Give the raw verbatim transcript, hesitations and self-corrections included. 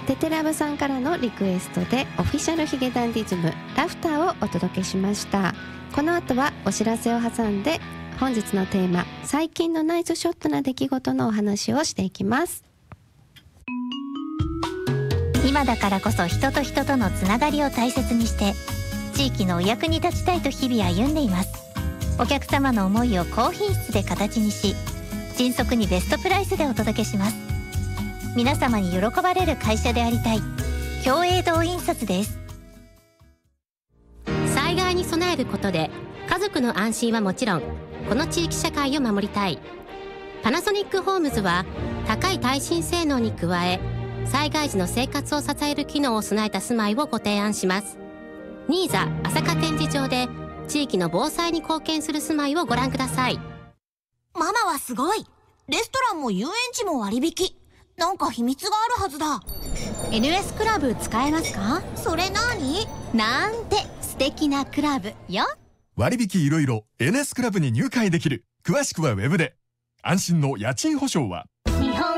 テテラブさんからのリクエストでオフィシャルヒゲダンディズムラフターをお届けしました。この後はお知らせを挟んで本日のテーマ、最近のナイスショットな出来事のお話をしていきます。 今だからこそ人と人とのつながりを大切にして地域のお役に立ちたいと日々歩んでいます。お客様の思いを高品質で形にし、迅速にベストプライスでお届けします。皆様に喜ばれる会社でありたい。共栄堂印刷です。 災害に備えることで家族の安心はもちろん、この地域社会を守りたい。パナソニックホームズは高い耐震性能に加え、災害時の生活を支える機能を備えた住まいをご提案します。ニーザ朝霞展示場で地域の防災に貢献する住まいをご覧ください。 ママはすごい。レストランも遊園地も割引。なんか秘密があるはずだ。 エヌエス クラブ使えますか？ それ何？ なんて素敵なクラブよ。 割引いろいろ エヌエス クラブに入会できる。詳しくはウェブで。安心の家賃保証は